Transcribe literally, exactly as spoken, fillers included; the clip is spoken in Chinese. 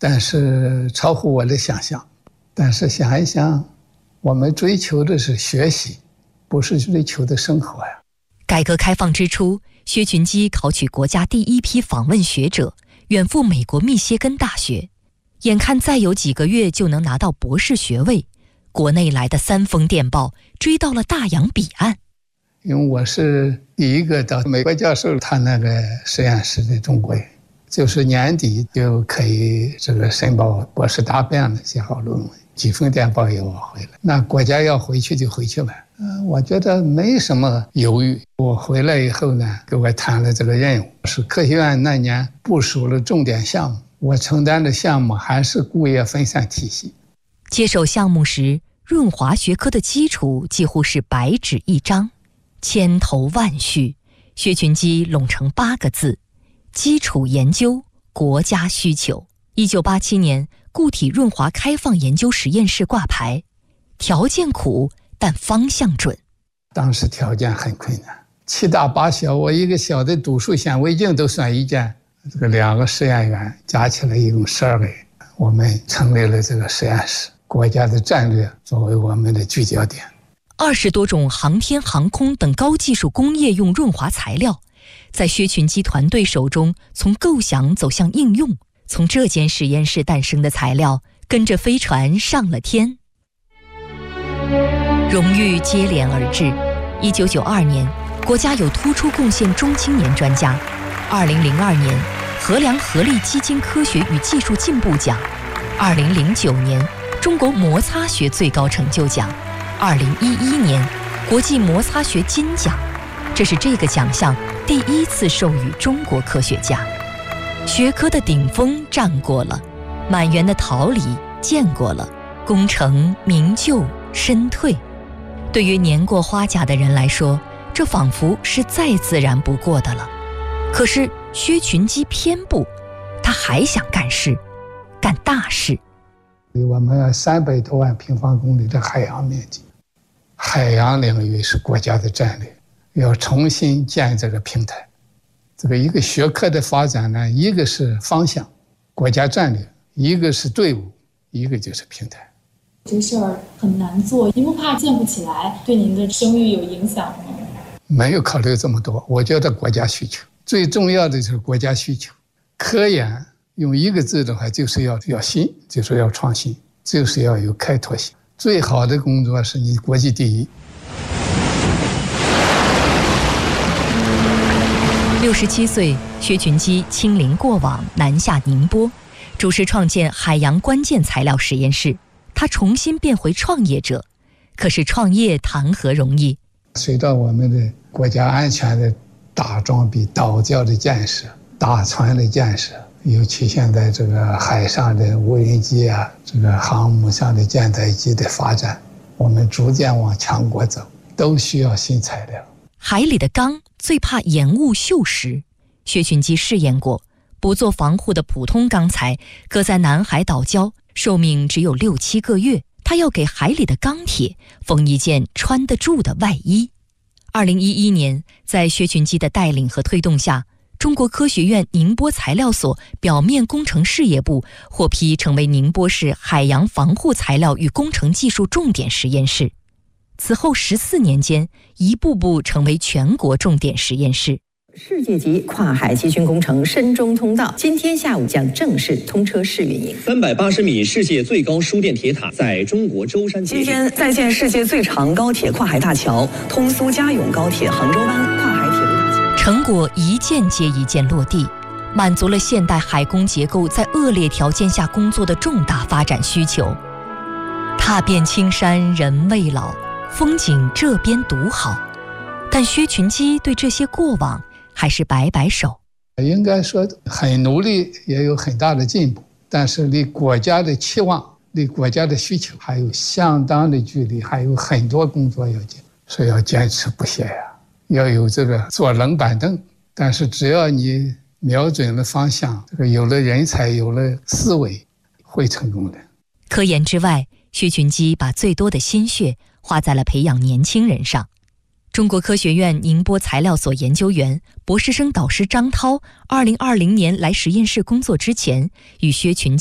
但是超乎我的想象。但是想一想，我们追求的是学习，不是追求的生活呀。 改革开放之初，薛群基考取国家第一批访问学者，远赴美国密歇根大学，眼看再有几个月就能拿到博士学位，国内来的三封电报追到了大洋彼岸。 因为我是第一个到美国教授他那个实验室的中国人，就是年底就可以这个申报博士答辩了，写好论文，几封电报有我回来。那国家要回去就回去吧，嗯，我觉得没什么犹豫。我回来以后呢，给我谈了这个任务，是科学院那年部署了重点项目，我承担的项目还是固液分散体系。 接手项目时，润滑学科的基础几乎是白纸一张，千头万绪，薛群基拢成八个字：基础研究，国家需求。一九八七年，固体润滑开放研究实验室挂牌，条件苦，但方向准。 当时条件很困难，七大八小，我一个小的读书显微镜都算一件，这个两个实验员加起来一共十二个人，我们成立了这个实验室，国家的战略作为我们的聚焦点。 二十多种航天航空等高技术工业用润滑材料，在薛群基团队手中从构想走向应用，从这间实验室诞生的材料跟着飞船上了天。荣誉接连而至。一九九二年，国家有突出贡献中青年专家；二零零二年，衡量合力基金科学与技术进步奖；二零零九年，中国摩擦学最高成就奖；二零一一年，国际摩擦学金奖。这是这个奖项第一次授予中国科学家。学科的顶峰站过了，满园的桃李见过了，功成名就身退。对于年过花甲的人来说，这仿佛是再自然不过的了。可是薛群基偏不，他还想干事，干大事。 我们三百多万平方公里的海洋面积，海洋领域是国家的战略，要重新建这个平台。这个一个学科的发展呢，一个是方向，国家战略，一个是队伍，一个就是平台。 这事儿很难做，您不怕建不起来，对您的声誉有影响吗？ 没有考虑这么多，我觉得国家需求最重要的就是国家需求。科研用一个字的话，就是要要新，就是要创新，就是要有开拓性。最好的工作是你国际第一。 六十七岁，薛群基亲临过往，南下宁波，主持创建海洋关键材料实验室。他重新变回创业者，可是创业谈何容易？ 随着我们的国家安全的大装备、岛礁的建设、大船的建设，尤其现在这个海上的无人机啊，这个航母上的舰载机的发展，我们逐渐往强国走，都需要新材料。 海里的钢最怕延误锈蚀，薛群基试验过，不做防护的普通钢材搁在南海岛礁，寿命只有六七个月，他要给海里的钢铁缝一件穿得住的外衣。二零一一年，在薛群基的带领和推动下，中国科学院宁波材料所表面工程事业部获批成为宁波市海洋防护材料与工程技术重点实验室。此后十四年间，一步步成为全国重点实验室。 世界级跨海集群工程深中通道今天下午将正式通车试运营。 三百八十米世界最高输电铁塔在中国舟山建。 今天再建世界最长高铁跨海大桥——通苏嘉甬高铁杭州湾跨海铁路大桥。 成果一件接一件落地，满足了现代海工结构在恶劣条件下工作的重大发展需求。踏遍青山人未老，风景这边独好。但薛群基对这些过往还是摆摆手。 应该说很努力，也有很大的进步，但是离国家的期望、离国家的需求还有相当的距离，还有很多工作要紧，所以要坚持不懈呀，要有这个坐冷板凳。但是只要你瞄准了方向，这个有了人才，有了思维，会成功的。 科研之外，薛群基把最多的心血花在了培养年轻人上。中国科学院宁波材料所研究员、博士生导师张涛，二零二零年来实验室工作之前，与薛群基